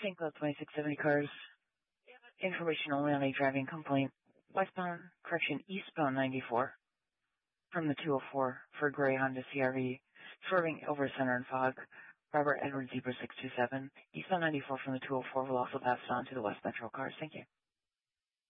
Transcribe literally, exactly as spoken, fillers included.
Saint Cloud twenty-six seventy cars. Information only on a driving complaint. Westbound, correction, eastbound ninety-four from the two oh four for gray Honda C R V, swerving over center and fog. Robert Edward Zebra six two seven. Eastbound ninety-four from the two oh four will also pass on to the West Metro cars. Thank you.